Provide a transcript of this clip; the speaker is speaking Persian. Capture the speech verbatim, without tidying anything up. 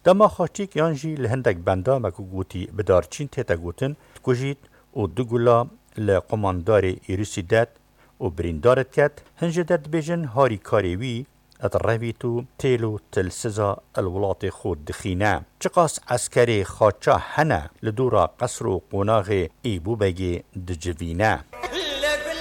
دما خاچیک یانجی لهندک بندا مکو گوتی بدارچین تیتا گوتن کجید و دگولا لقماندار ایروسی داد و بریندارت کت هنجه داد بیجن هاری کاریوی اترویتو تیلو تلسزا الولات خود دخینه چقاس عسکری خاچا هنه لدورا قصر و قناغ ایبو بگی دجوینه